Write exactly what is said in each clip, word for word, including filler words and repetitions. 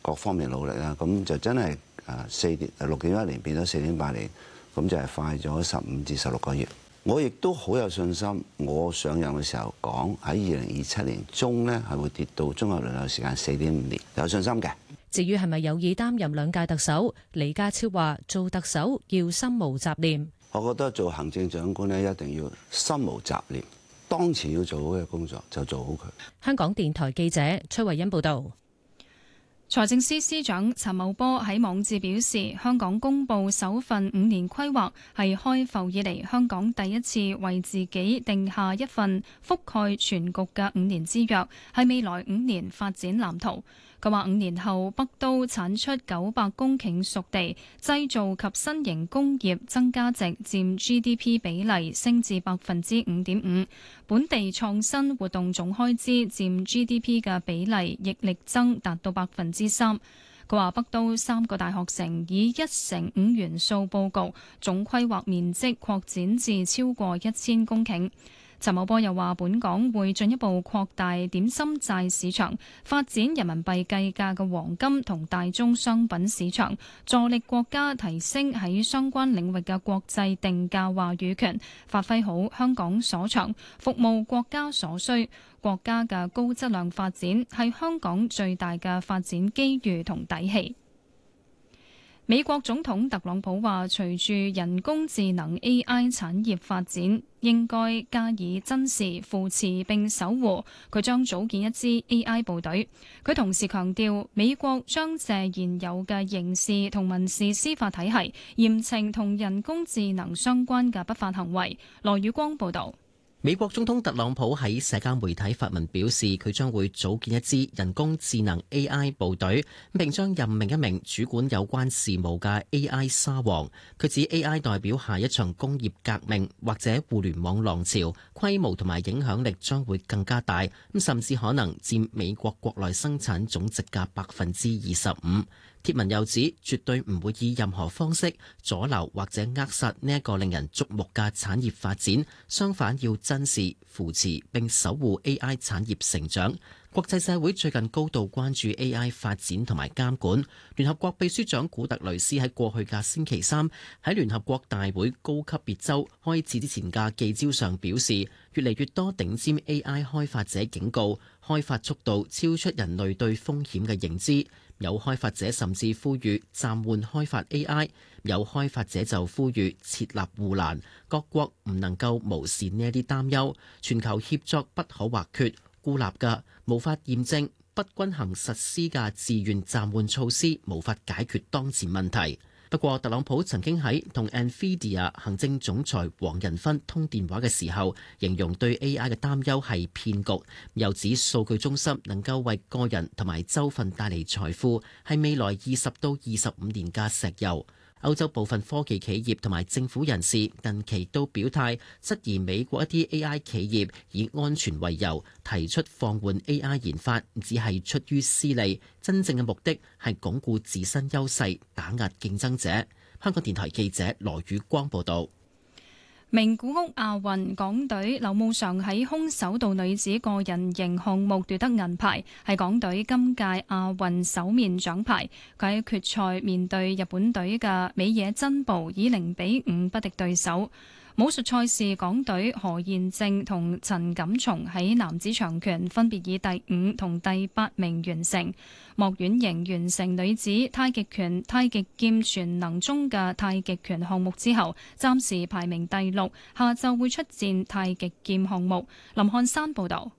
各方面努力啦，咁就真係誒四點六點一年變咗四點八年，咁就係快咗十五至十六個月。我亦都好有信心，我上任嘅時候講喺二零二七年中咧係會跌到綜合輪候時間四點五年，有信心嘅。 至於係咪有意擔任兩屆特首，李家超話做特首要心無雜念。 我覺得做行政長官咧一定要心無雜念，當前要做好嘅工作就做好佢。 香港電台記者崔慧欣報道。 財政司司長陳茂波喺網誌表示，香港公布首份五年規劃係開埠以嚟香港第一次為自己定下一份覆蓋全局嘅五年之約，係未來五年發展藍圖。佢話五年後北都產出九百公頃熟地，製造及新型工業增加值佔 G D P 比例升至百分之五點五，本地創新活動總開支佔 G D P 嘅比例亦力增達到百分之三。佢話北都三個大學城以一乘五元素佈局，總規劃面積擴展至超過一千公頃。陳茂波又話：本港會進一步擴大點心債市場，發展人民幣計價嘅黃金同大宗商品市場，助力國家提升喺相關領域嘅國際定價話語權，發揮好香港所長，服務國家所需。國家嘅高質量發展係香港最大嘅發展機遇同底氣。美國總統特朗普話，隨住人工智能 A I 產業發展，應該加以珍視、扶持並守護。佢將組建一支 A I 部隊。佢同時強調，美國將借現有嘅刑事同民事司法體系，嚴懲同人工智能相關嘅不法行為。羅宇光報導。 美國總統特朗普喺社交媒體發文表示，佢將會組建一支人工智能 A I 部隊，並將任命一名主管有關事務嘅 A I 沙皇。佢指 A I 代表下一場工業革命或者互聯網浪潮，規模同埋影響力將會更加大，咁甚至可能佔美國國內生產總值嘅百分之二十五。貼文又指，絕對唔會以任何方式阻撓或者扼殺呢一個令人矚目嘅產業發展，相反要珍視、扶持並守護 A I 產業成長。國際社會最近高度關注 A I 發展同埋監管。聯合國秘書長古特雷斯喺過去嘅星期三喺聯合國大會高級別週開始之前嘅記招上表示，越嚟越多頂尖 A I 開發者警告，開發速度超出人類對風險嘅認知。有開發者甚至呼籲暫緩開發 A I， 有開發者就呼籲設立護欄。各國唔能夠無視呢一啲擔憂，全球協作不可或缺。孤立嘅、無法驗證、不均衡實施嘅自願暫緩措施，無法解決當前問題。不過，特朗普曾經喺同 NVIDIA 行政總裁黃仁勳通電話嘅時候，形容對 A I 嘅擔憂係騙局，又指數據中心能夠為個人同埋州份帶嚟財富，係未來二十到二十五年嘅石油。歐洲部分科技企業同埋政府人士近期都表態，質疑美國一啲 A I 企業以安全為由提出放緩 A I 研發，只係出於私利，真正嘅目的係鞏固自身優勢，打壓競爭者。香港電台記者羅宇光報道。 名古屋亞運港隊劉慕裳喺空手道女子個人型項目奪得銀牌，係港隊今屆亞運首面獎牌。佢喺決賽面對日本隊嘅美野真步，以零比五不敵對手。武術賽事，港隊何彥正同陳錦松喺男子長拳分別以第五同第八名完成。莫婉瑩完成女子太極拳、太極劍全能中嘅太極拳項目之後，暫時排名第六。下晝會出戰太極劍項目。林漢山報導。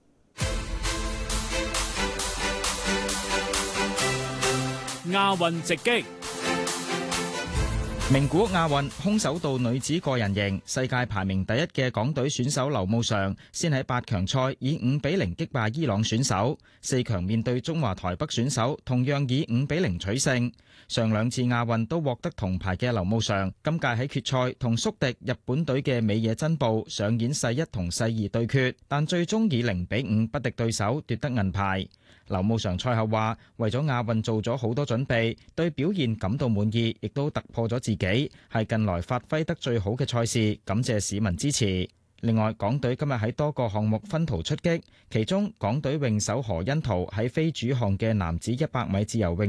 亞運直擊。名古屋亞運空手道女子個人型世界排名第一嘅港隊選手劉慕裳，先喺八強賽以五比零擊敗伊朗選手，四強面對中華台北選手，同樣以五比零取勝。上兩次亞運都獲得銅牌嘅劉慕裳，今屆喺決賽同宿敵日本隊嘅美野真步上演世一同世二對決，但最終以零比五不敵對手，奪得銀牌。劉慕裳賽後話：為咗亞運做咗好多準備，對表現感到滿意，亦都突破咗自己，係近來發揮得最好嘅賽事，感謝市民支持。另外，港隊今日喺多個項目分途出擊，其中港隊泳手何恩圖喺非主項嘅男子一百米自由泳